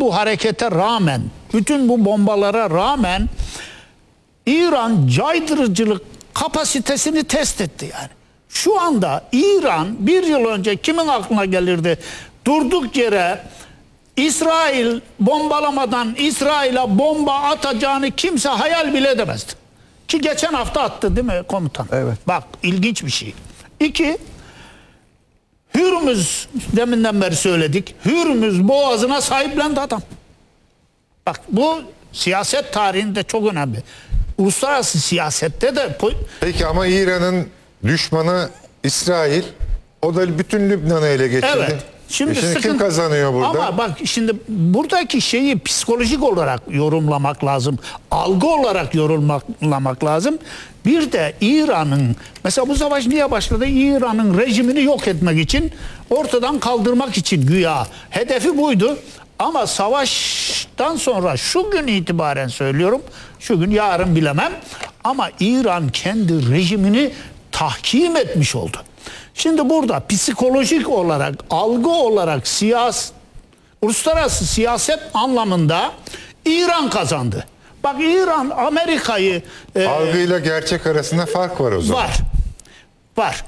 bütün bu harekete rağmen, bütün bu bombalara rağmen İran caydırıcılık kapasitesini test etti yani. Şu anda İran bir yıl önce kimin aklına gelirdi? Durduk yere İsrail bombalamadan İsrail'e bomba atacağını kimse hayal bile edemezdi. Ki geçen hafta attı değil mi komutan? Evet. Bak ilginç bir şey. 2. Hürmüz, deminden beri söyledik. Hürmüz boğazına sahiplendi adam. Bak bu siyaset tarihinde çok önemli. Uluslararası siyasette de... Peki ama İran'ın düşmanı İsrail, o da bütün Lübnan'ı ele geçirdi. Evet. Şimdi kim kazanıyor burada? Ama bak şimdi buradaki şeyi psikolojik olarak yorumlamak lazım. Algı olarak yorumlamak lazım. Bir de İran'ın, mesela bu savaş niye başladı? İran'ın rejimini yok etmek için, ortadan kaldırmak için güya. Hedefi buydu. Ama savaştan sonra şu gün itibaren söylüyorum, şu gün yarın bilemem, ama İran kendi rejimini tahkim etmiş oldu. Şimdi burada psikolojik olarak, algı olarak, uluslararası siyaset anlamında İran kazandı. Bak İran Amerika'yı... Algıyla gerçek arasında fark var o zaman. Var.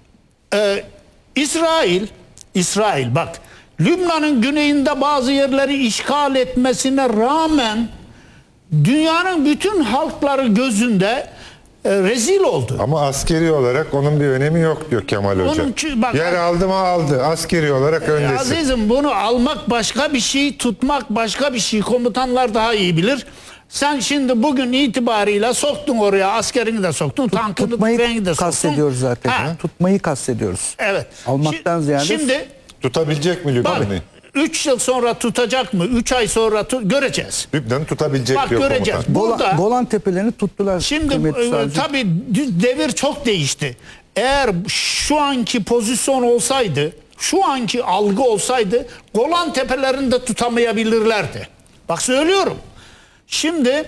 İsrail bak, Lübnan'ın güneyinde bazı yerleri işgal etmesine rağmen dünyanın bütün halkları gözünde rezil oldu. Ama askeri olarak onun bir önemi yok diyor Kemal Hoca. Yer aldı mı aldı. Askeri olarak öndesin. Azizim, bunu almak başka bir şey, tutmak başka bir şey. Komutanlar daha iyi bilir. Sen şimdi bugün itibarıyla soktun oraya, askerini de soktun, tankını, tüfeğini de soktun. Tutmayı kastediyoruz zaten. Ha. Tutmayı kastediyoruz. Evet. Almaktan ziyade. Şimdi tutabilecek mi Lübnan'ı? 3 yıl sonra tutacak mı? 3 ay sonra göreceğiz. Lübnan'ı tutabilecek Bak, diyor göreceğiz. komutan. Golan Tepelerini tuttular. Şimdi tabii devir çok değişti. Eğer şu anki pozisyon olsaydı, şu anki algı olsaydı Golan Tepelerini de tutamayabilirlerdi. Bak söylüyorum. Şimdi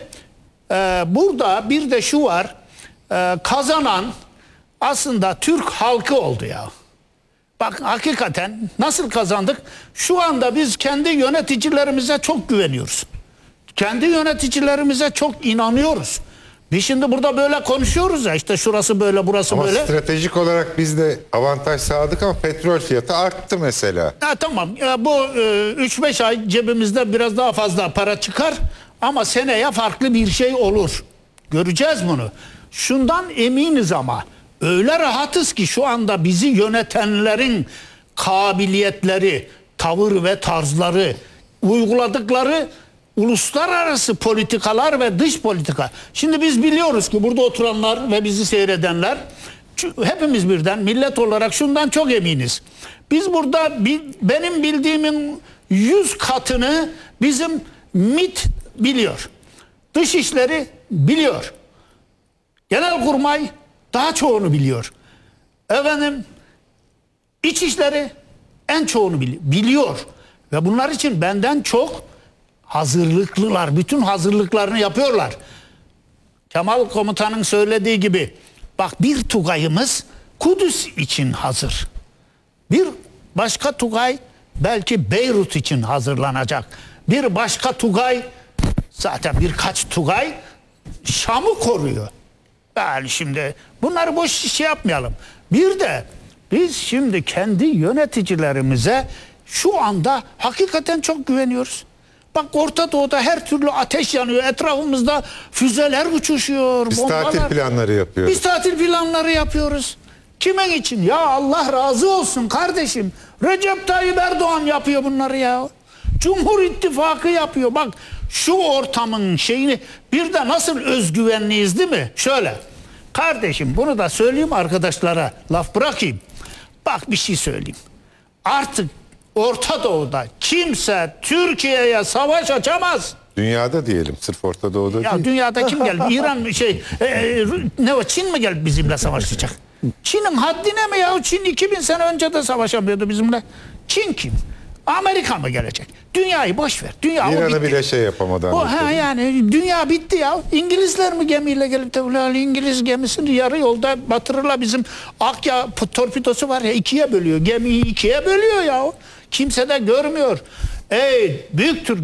burada bir de şu var. Kazanan aslında Türk halkı oldu ya. Bak hakikaten nasıl kazandık? Şu anda biz kendi yöneticilerimize çok güveniyoruz. Kendi yöneticilerimize çok inanıyoruz. Biz şimdi burada böyle konuşuyoruz ya, işte şurası böyle, burası ama böyle. Ama stratejik olarak biz de avantaj sağladık ama petrol fiyatı arttı mesela. Tamam ya, bu 3-5 ay cebimizde biraz daha fazla para çıkar ama seneye farklı bir şey olur. Göreceğiz bunu. Şundan eminiz ama öyle rahatız ki şu anda bizi yönetenlerin kabiliyetleri, tavır ve tarzları, uyguladıkları uluslararası politikalar ve dış politika. Şimdi biz biliyoruz ki burada oturanlar ve bizi seyredenler, hepimiz birden millet olarak şundan çok eminiz. Biz burada benim bildiğimin 100 katını bizim MİT biliyor. Dışişleri biliyor. Genelkurmay daha çoğunu biliyor. Efendim, İçişleri en çoğunu biliyor. Ve bunlar için benden çok hazırlıklılar. Bütün hazırlıklarını yapıyorlar. Kemal Komutan'ın söylediği gibi, bak, bir Tugay'ımız Kudüs için hazır. Bir başka Tugay belki Beyrut için hazırlanacak. Bir başka Tugay, zaten birkaç Tugay Şam'ı koruyor. Yani şimdi bunları boş şey yapmayalım. Bir de biz şimdi kendi yöneticilerimize şu anda hakikaten çok güveniyoruz. Bak, Orta Doğu'da her türlü ateş yanıyor. Etrafımızda füzeler uçuşuyor. Biz bombalar. tatil planları yapıyoruz. Biz tatil planları yapıyoruz. Kimin için? Ya Allah razı olsun kardeşim. Recep Tayyip Erdoğan yapıyor bunları ya. Cumhur İttifakı yapıyor. Bak, şu ortamın şeyini, bir de nasıl özgüvenliyiz değil mi? Şöyle. Kardeşim, bunu da söyleyeyim arkadaşlara. Laf bırakayım. Bak, bir şey söyleyeyim. Artık Orta Doğu'da kimse Türkiye'ye savaş açamaz. Dünyada diyelim, sırf Orta Doğu'da Ya değil. dünyada kim geldi? İran ne o, Çin mi geldi bizimle savaşacak? Çin'in haddine mi ya? Çin 2000 sene önce de savaşamıyordu bizimle. Çin kim? Amerika mı gelecek? Dünyayı boş ver. Dünya İran'ı bile şey yapamadı. Yani dünya bitti ya. İngilizler mi gemiyle gelip de İngiliz gemisini yarı yolda batırırlar. Bizim Akya torpidosu var ya, 2'ye bölüyor. Gemiyi 2'ye bölüyor ya. Kimse de görmüyor. Ey büyük Türk